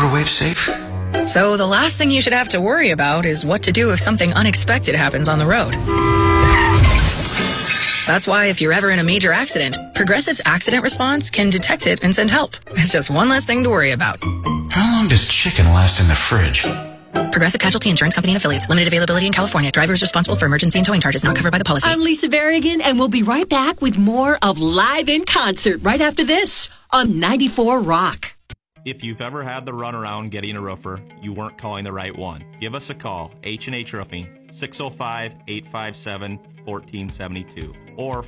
microwave safe? So the last thing you should have to worry about is what to do if something unexpected happens on the road. That's why if you're ever in a major accident, Progressive's accident response can detect it and send help. It's just one less thing to worry about. How long does chicken last in the fridge? Progressive Casualty Insurance Company and Affiliates. Limited availability in California. Driver is responsible for emergency and towing charges not covered by the policy. I'm Lisa Berrigan, and we'll be right back with more of Live in Concert right after this on 94 Rock. If you've ever had the runaround getting a roofer, you weren't calling the right one. Give us a call, H&H Roofing, 605-857-1472 or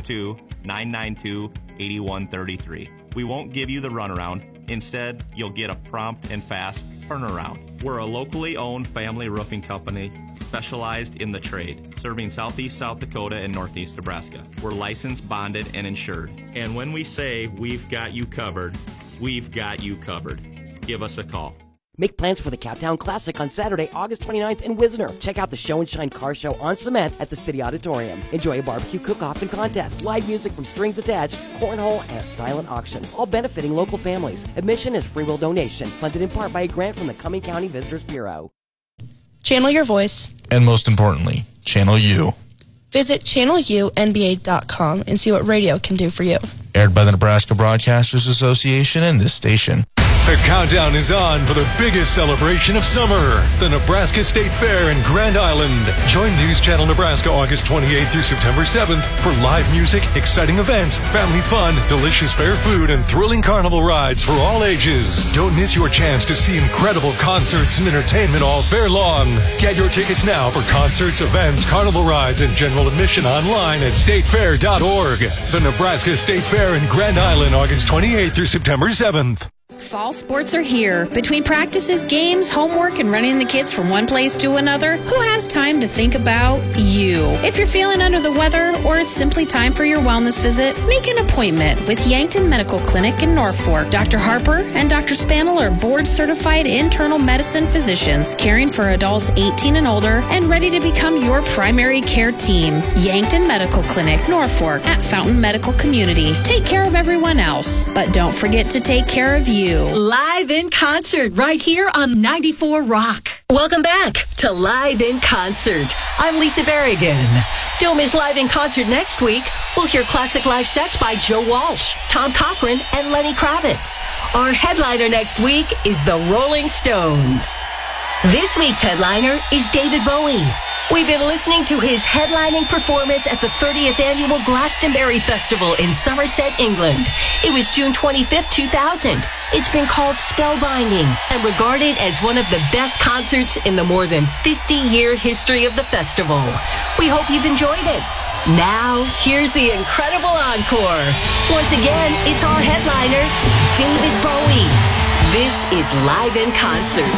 402-992-8133. We won't give you the runaround. Instead, you'll get a prompt and fast turnaround. We're a locally owned family roofing company specialized in the trade, serving southeast South Dakota and northeast Nebraska. We're licensed, bonded, and insured. And when we say we've got you covered, we've got you covered. Give us a call. Make plans for the Cowtown Classic on Saturday, August 29th in Wisner. Check out the Show and Shine car show on cement at the City Auditorium. Enjoy a barbecue cook-off and contest, live music from Strings Attached, cornhole, and a silent auction, all benefiting local families. Admission is free will donation, funded in part by a grant from the Cumming County Visitors Bureau. Channel your voice. And most importantly, channel you. Visit channelunba.com and see what radio can do for you. Aired by the Nebraska Broadcasters Association and this station. The countdown is on for the biggest celebration of summer, the Nebraska State Fair in Grand Island. Join News Channel Nebraska August 28th through September 7th for live music, exciting events, family fun, delicious fair food, and thrilling carnival rides for all ages. Don't miss your chance to see incredible concerts and entertainment all fair long. Get your tickets now for concerts, events, carnival rides, and general admission online at statefair.org. The Nebraska State Fair in Grand Island August 28th through September 7th. Fall sports are here. Between practices, games, homework, and running the kids from one place to another, who has time to think about you? If you're feeling under the weather or it's simply time for your wellness visit, make an appointment with Yankton Medical Clinic in Norfolk. Dr. Harper and Dr. Spanel are board-certified internal medicine physicians caring for adults 18 and older and ready to become your primary care team. Yankton Medical Clinic, Norfolk, at Fountain Medical Community. Take care of everyone else, but don't forget to take care of you. Live in Concert right here on 94 Rock. Welcome back to Live in Concert. I'm Lisa Berrigan. Don't miss Live in Concert next week. We'll hear classic live sets by Joe Walsh, Tom Cochrane, and Lenny Kravitz. Our headliner next week is the Rolling Stones. This week's headliner is David Bowie. We've been listening to his headlining performance at the 30th Annual Glastonbury Festival in Somerset, England. It was June 25th, 2000. It's been called spellbinding and regarded as one of the best concerts in the more than 50-year history of the festival. We hope you've enjoyed it. Now, here's the incredible encore. Once again, it's our headliner, David Bowie. This is Live in Concert.